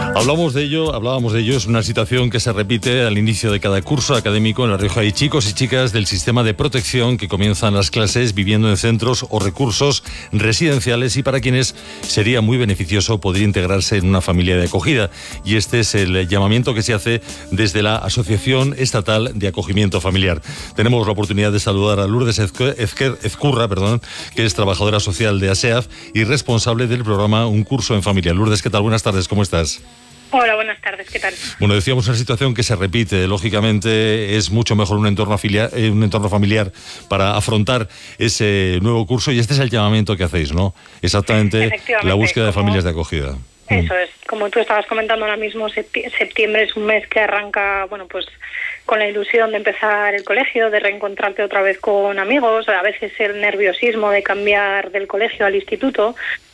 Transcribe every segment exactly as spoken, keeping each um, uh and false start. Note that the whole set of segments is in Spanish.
Hablamos de ello, hablábamos de ello, es una situación que se repite al inicio de cada curso académico. En La Rioja hay chicos y chicas del sistema de protección que comienzan las clases viviendo en centros o recursos residenciales y para quienes sería muy beneficioso poder integrarse en una familia de acogida. Y este es el llamamiento que se hace desde la Asociación Estatal de Acogimiento Familiar. Tenemos la oportunidad de saludar a Lourdes Ezcurra, perdón, que es trabajadora social de ASEAF y responsable del programa Un Curso en Familia. Lourdes, ¿qué tal? Buenas tardes, ¿cómo estás? Hola, buenas tardes, ¿qué tal? Bueno, decíamos una situación que se repite. Lógicamente es mucho mejor un entorno, afiliar, un entorno familiar para afrontar ese nuevo curso y este es el llamamiento que hacéis, ¿no? Exactamente, la búsqueda de familias de acogida. Eso es, como tú estabas comentando ahora mismo, septiembre es un mes que arranca, bueno, pues con la ilusión de empezar el colegio, de reencontrarte otra vez con amigos, a veces el nerviosismo de cambiar del colegio al instituto.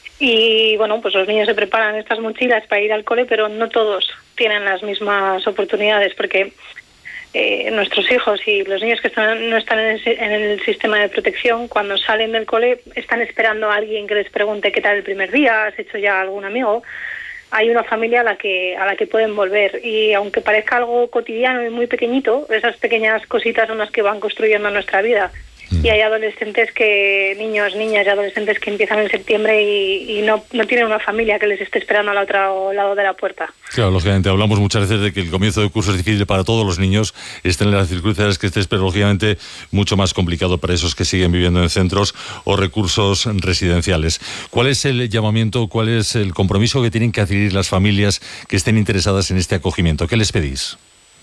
Y bueno, pues los niños se preparan estas mochilas para ir al cole, pero no todos tienen las mismas oportunidades porque eh, nuestros hijos y los niños que están, no están en el, en el sistema de protección, cuando salen del cole están esperando a alguien que les pregunte qué tal el primer día, ¿has hecho ya algún amigo? Hay una familia a la que a la que pueden volver y aunque parezca algo cotidiano y muy pequeñito, esas pequeñas cositas son las que van construyendo nuestra vida. Y hay adolescentes que, niños, niñas y adolescentes que empiezan en septiembre y, y no, no tienen una familia que les esté esperando al otro lado de la puerta. Claro, lógicamente hablamos muchas veces de que el comienzo del curso es difícil para todos los niños, estén en las circunstancias que estés, pero lógicamente mucho más complicado para esos que siguen viviendo en centros o recursos residenciales. ¿Cuál es el llamamiento, cuál es el compromiso que tienen que adquirir las familias que estén interesadas en este acogimiento? ¿Qué les pedís?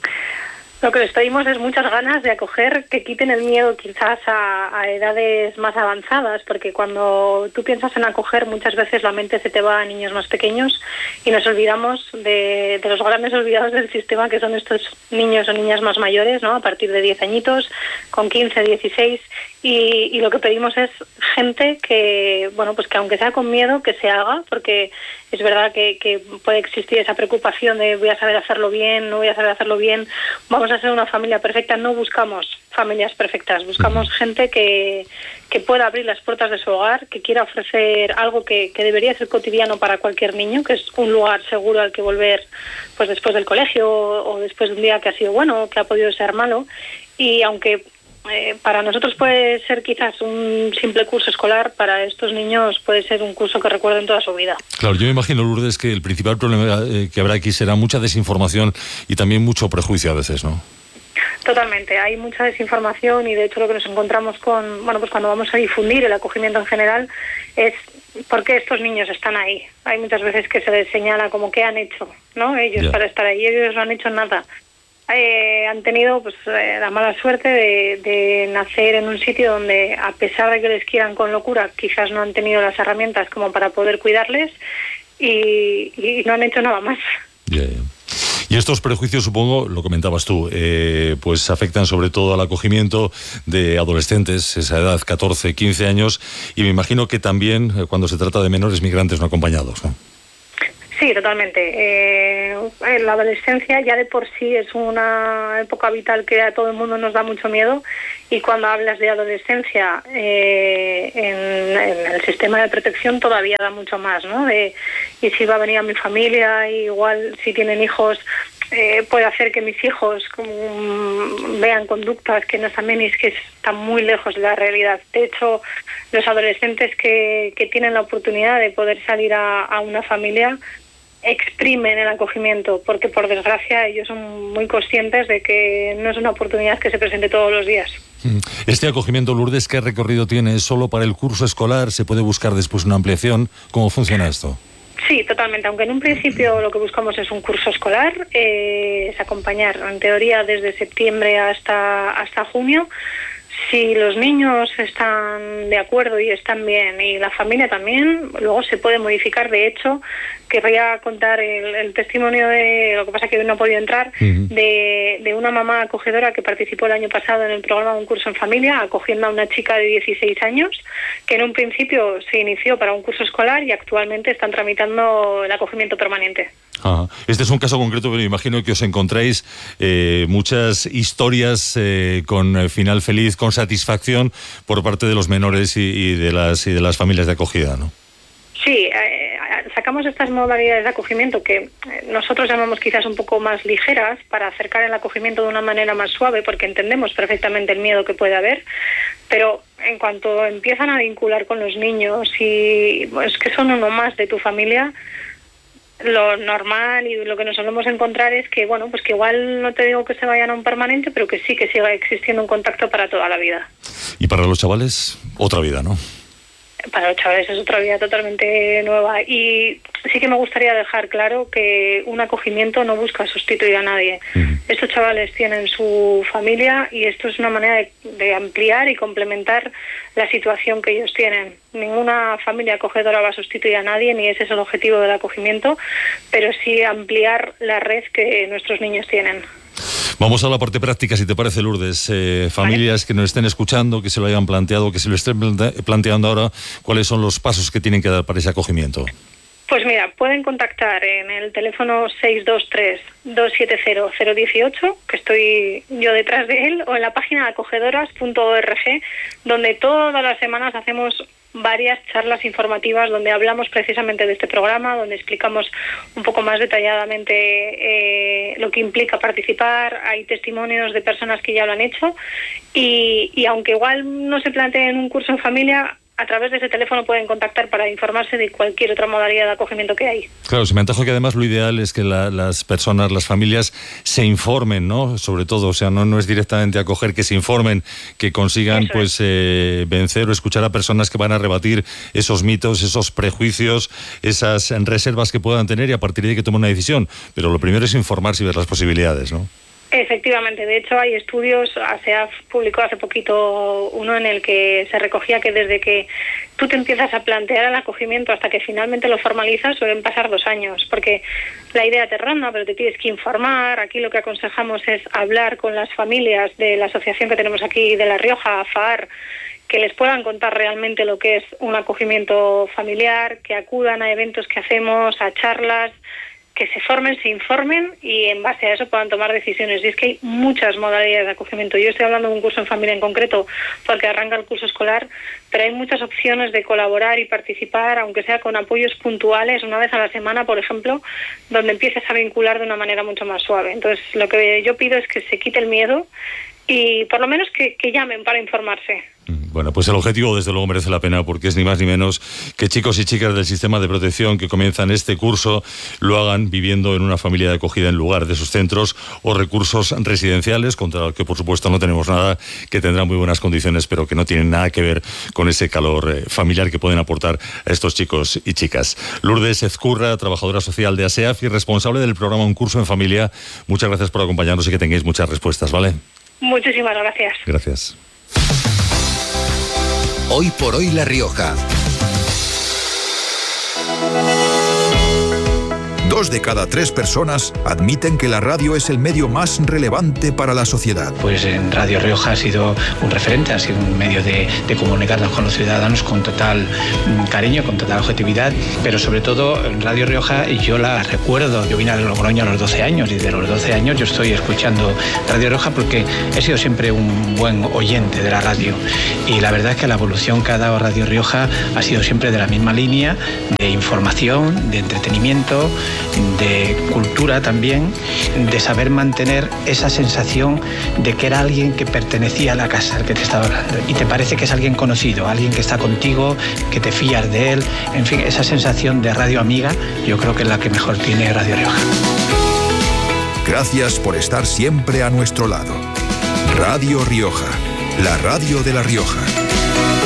Lo que les pedimos es muchas ganas de acoger, que quiten el miedo quizás a, a edades más avanzadas, porque cuando tú piensas en acoger muchas veces la mente se te va a niños más pequeños y nos olvidamos de, de los grandes olvidados del sistema que son estos niños o niñas más mayores, ¿no? A partir de diez añitos, con quince, dieciséis y, y lo que pedimos es gente que, bueno, pues que aunque sea con miedo, que se haga, porque es verdad que, que puede existir esa preocupación de voy a saber hacerlo bien, no voy a saber hacerlo bien, vamos a ser una familia perfecta. No buscamos familias perfectas, buscamos gente que, que pueda abrir las puertas de su hogar, que quiera ofrecer algo que, que debería ser cotidiano para cualquier niño, que es un lugar seguro al que volver pues después del colegio o después de un día que ha sido bueno o que ha podido ser malo. Y aunque Eh, para nosotros puede ser quizás un simple curso escolar, para estos niños puede ser un curso que recuerden toda su vida. Claro, yo me imagino, Lourdes, que el principal problema eh, que habrá aquí será mucha desinformación y también mucho prejuicio a veces, ¿no? Totalmente, hay mucha desinformación y de hecho lo que nos encontramos con, bueno, pues cuando vamos a difundir el acogimiento en general es por qué estos niños están ahí. Hay muchas veces que se les señala como qué han hecho, ¿no? Ellos yeah. para estar ahí, ellos no han hecho nada. Eh, han tenido pues eh, la mala suerte de, de nacer en un sitio donde, a pesar de que les quieran con locura, quizás no han tenido las herramientas como para poder cuidarles y, y no han hecho nada más. Yeah, yeah. Y estos prejuicios, supongo, lo comentabas tú, eh, pues afectan sobre todo al acogimiento de adolescentes, esa edad, catorce, quince años, y me imagino que también eh, cuando se trata de menores migrantes no acompañados, ¿no? Sí, totalmente. Eh, la adolescencia ya de por sí es una época vital que a todo el mundo nos da mucho miedo y cuando hablas de adolescencia eh, en, en el sistema de protección todavía da mucho más, ¿no? De, y si va a venir a mi familia, igual si tienen hijos, eh, puede hacer que mis hijos um, vean conductas que no están bien y es que están muy lejos de la realidad. De hecho, los adolescentes que, que tienen la oportunidad de poder salir a, a una familia exprimen el acogimiento, porque por desgracia ellos son muy conscientes de que no es una oportunidad que se presente todos los días. Este acogimiento, Lourdes, ¿qué recorrido tiene? ¿Es solo para el curso escolar? ¿Se puede buscar después una ampliación? ¿Cómo funciona esto? Sí, totalmente. Aunque en un principio lo que buscamos es un curso escolar, eh, es acompañar, en teoría, desde septiembre hasta, hasta junio. Si los niños están de acuerdo y están bien y la familia también, luego se puede modificar. De hecho, querría contar el, el testimonio de, lo que pasa que hoy no ha podido entrar, uh-huh. de, de una mamá acogedora que participó el año pasado en el programa Un Curso en Familia, acogiendo a una chica de dieciséis años, que en un principio se inició para un curso escolar y actualmente están tramitando el acogimiento permanente. Ajá. Este es un caso concreto, pero imagino que os encontráis eh, muchas historias eh, con final feliz, con satisfacción por parte de los menores y, y de las y de las familias de acogida, ¿no? Sí, eh, sacamos estas modalidades de acogimiento que nosotros llamamos quizás un poco más ligeras para acercar el acogimiento de una manera más suave, porque entendemos perfectamente el miedo que puede haber, pero en cuanto empiezan a vincular con los niños y pues, que son uno más de tu familia, lo normal y lo que nos solemos encontrar es que, bueno, pues que igual no te digo que se vayan a un permanente, pero que sí que siga existiendo un contacto para toda la vida. Y para los chavales, otra vida, ¿no? Para los chavales es otra vida totalmente nueva. Y sí que me gustaría dejar claro que un acogimiento no busca sustituir a nadie. Uh-huh. Estos chavales tienen su familia y esto es una manera de, de ampliar y complementar la situación que ellos tienen. Ninguna familia acogedora va a sustituir a nadie, ni ese es el objetivo del acogimiento, pero sí ampliar la red que nuestros niños tienen. Vamos a la parte práctica, si te parece, Lourdes. Eh, familias ¿Vale? Que nos estén escuchando, que se lo hayan planteado, que se lo estén planteando ahora, ¿cuáles son los pasos que tienen que dar para ese acogimiento? Pues mira, pueden contactar en el teléfono seis dos tres, dos siete cero, cero uno ocho, que estoy yo detrás de él, o en la página de acogedoras punto org, donde todas las semanas hacemos varias charlas informativas donde hablamos precisamente de este programa, donde explicamos un poco más detalladamente eh, lo que implica participar. Hay testimonios de personas que ya lo han hecho y, y aunque igual no se planteen un curso en familia, a través de ese teléfono pueden contactar para informarse de cualquier otra modalidad de acogimiento que hay. Claro, se me antoja que además lo ideal es que la, las personas, las familias se informen, ¿no? Sobre todo, o sea, no, no es directamente acoger, que se informen, que consigan Eso pues eh, vencer o escuchar a personas que van a rebatir esos mitos, esos prejuicios, esas reservas que puedan tener y a partir de ahí que tomen una decisión. Pero lo primero es informarse y ver las posibilidades, ¿no? Efectivamente, de hecho hay estudios, se ha publicado hace poquito uno en el que se recogía que desde que tú te empiezas a plantear el acogimiento hasta que finalmente lo formalizas suelen pasar dos años, porque la idea te ronda, pero te tienes que informar. Aquí lo que aconsejamos es hablar con las familias de la asociación que tenemos aquí de La Rioja, F A R, que les puedan contar realmente lo que es un acogimiento familiar, que acudan a eventos que hacemos, a charlas, que se formen, se informen y en base a eso puedan tomar decisiones. Y es que hay muchas modalidades de acogimiento. Yo estoy hablando de un curso en familia en concreto porque arranca el curso escolar, pero hay muchas opciones de colaborar y participar, aunque sea con apoyos puntuales, una vez a la semana, por ejemplo, donde empieces a vincular de una manera mucho más suave. Entonces, lo que yo pido es que se quite el miedo y por lo menos que, que llamen para informarse. Bueno, pues el objetivo desde luego merece la pena porque es ni más ni menos que chicos y chicas del sistema de protección que comienzan este curso lo hagan viviendo en una familia de acogida en lugar de sus centros o recursos residenciales, contra los que por supuesto no tenemos nada, que tendrán muy buenas condiciones pero que no tienen nada que ver con ese calor eh, familiar que pueden aportar a estos chicos y chicas. Lourdes Ezcurra, trabajadora social de ASEAF y responsable del programa Un Curso en Familia, muchas gracias por acompañarnos y que tengáis muchas respuestas, ¿vale? Muchísimas gracias. Gracias. Hoy por hoy La Rioja. Dos de cada tres personas admiten que la radio es el medio más relevante para la sociedad. Pues en Radio Rioja ha sido un referente, ha sido un medio de, de comunicarnos con los ciudadanos con total cariño, con total objetividad, pero sobre todo en Radio Rioja yo la recuerdo, yo vine a Logroño a los doce años y de los doce años yo estoy escuchando Radio Rioja porque he sido siempre un buen oyente de la radio y la verdad es que la evolución que ha dado Radio Rioja ha sido siempre de la misma línea de información, de entretenimiento, de cultura también, de saber mantener esa sensación de que era alguien que pertenecía a la casa al que te estaba hablando y te parece que es alguien conocido, alguien que está contigo, que te fías de él, en fin, esa sensación de radio amiga yo creo que es la que mejor tiene Radio Rioja. Gracias por estar siempre a nuestro lado. Radio Rioja, la radio de La Rioja.